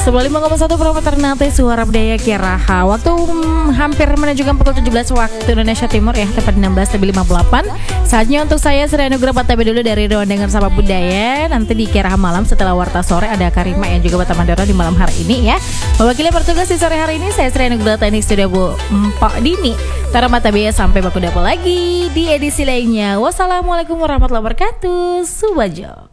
95,1 Promoter Nate Suara Budaya Kiraha. Waktu hampir menunjukkan pukul 17 waktu Indonesia Timur ya, tepat 16:58. Saatnya untuk saya Sri Anugrah Patabe dulu dari Ruang Dengar Sapa Budaya. Nanti di Kiraha malam setelah Warta Sore ada Karima yang juga Batam Mandora di malam hari ini ya. Mewakili bertugas di sore hari ini saya Sri Anugrah Teknik Studio Bu Mpok Dini. Tara Matabe sampai baku dapo lagi di edisi lainnya. Wassalamualaikum warahmatullahi wabarakatuh. Subajo.